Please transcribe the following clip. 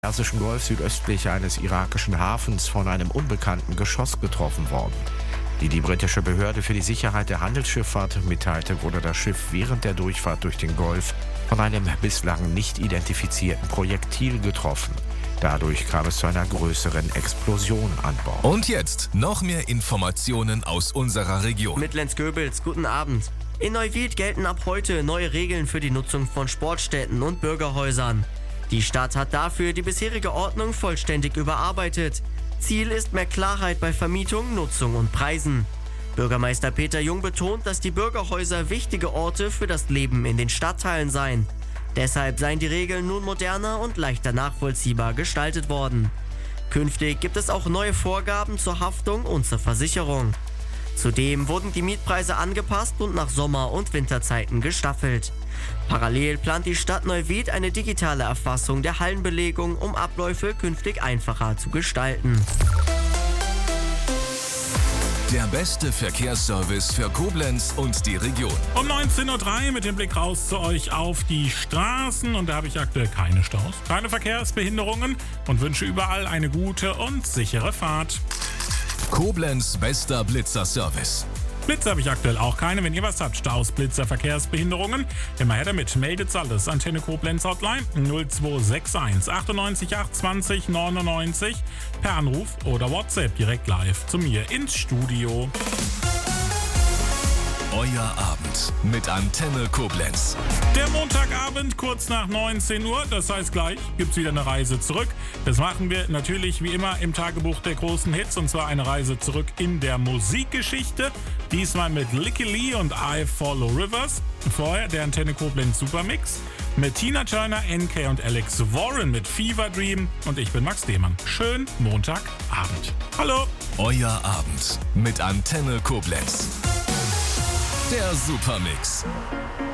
Persischen Golf südöstlich eines irakischen Hafens von einem unbekannten Geschoss getroffen worden. Wie die britische Behörde für die Sicherheit der Handelsschifffahrt mitteilte, wurde das Schiff während der Durchfahrt durch den Golf von einem bislang nicht identifizierten Projektil getroffen. Dadurch kam es zu einer größeren Explosion an Bord. Und jetzt noch mehr Informationen aus unserer Region. Mit Lenz Goebels, guten Abend. In Neuwied gelten ab heute neue Regeln für die Nutzung von Sportstätten und Bürgerhäusern. Die Stadt hat dafür die bisherige Ordnung vollständig überarbeitet. Ziel ist mehr Klarheit bei Vermietung, Nutzung und Preisen. Bürgermeister Peter Jung betont, dass die Bürgerhäuser wichtige Orte für das Leben in den Stadtteilen seien. Deshalb seien die Regeln nun moderner und leichter nachvollziehbar gestaltet worden. Künftig gibt es auch neue Vorgaben zur Haftung und zur Versicherung. Zudem wurden die Mietpreise angepasst und nach Sommer- und Winterzeiten gestaffelt. Parallel plant die Stadt Neuwied eine digitale Erfassung der Hallenbelegung, um Abläufe künftig einfacher zu gestalten. Der beste Verkehrsservice für Koblenz und die Region. Um 19.03 Uhr mit dem Blick raus zu euch auf die Straßen. Und da habe ich aktuell keine Staus, keine Verkehrsbehinderungen und wünsche überall eine gute und sichere Fahrt. Koblenz bester Blitzerservice. Blitzer habe ich aktuell auch keine. Wenn ihr was habt, Staus, Blitzer, Verkehrsbehinderungen, immer her damit. Meldet's alles. Antenne Koblenz Hotline 0261 98 820 99 per Anruf oder WhatsApp direkt live zu mir ins Studio. Euer Abend mit Antenne Koblenz. Der Montagabend kurz nach 19 Uhr, das heißt gleich gibt's wieder eine Reise zurück. Das machen wir natürlich wie immer im Tagebuch der großen Hits, und zwar eine Reise zurück in der Musikgeschichte. Diesmal mit Licky Lee und I Follow Rivers. Vorher der Antenne Koblenz Supermix mit Tina Turner, NK und Alex Warren mit Fever Dream. Und ich bin Max Demann. Schönen Montagabend. Hallo. Euer Abend mit Antenne Koblenz. Der Supermix.